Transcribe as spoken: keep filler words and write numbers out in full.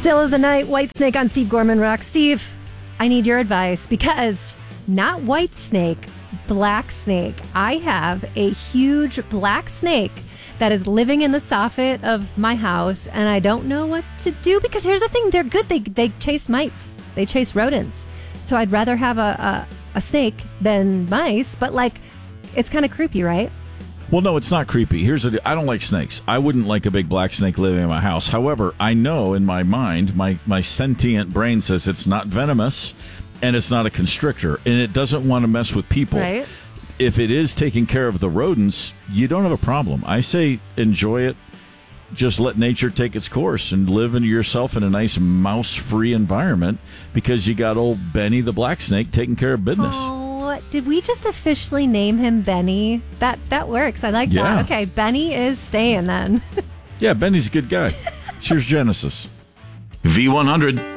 Still of the night, White Snake on Steve Gorman Rock. Steve, I need your advice because not white snake, black snake. I have a huge black snake that is living in the soffit of my house, and I don't know what to do because here's the thing. They're good. They they chase mites. They chase rodents. So I'd rather have a, a, a snake than mice, but like it's kind of creepy, right? Well, no, it's not creepy. Here's a, I don't like snakes. I wouldn't like a big black snake living in my house. However, I know in my mind, my, my sentient brain says it's not venomous and it's not a constrictor and it doesn't want to mess with people. Right. If it is taking care of the rodents, you don't have a problem. I say enjoy it. Just let nature take its course and live into yourself in a nice mouse-free environment because you got old Benny the black snake taking care of business. Oh. Did we just officially name him Benny? That that works. I like Yeah. that. Okay, Benny is staying then. Yeah, Benny's a good guy. Cheers, Genesis. V one hundred.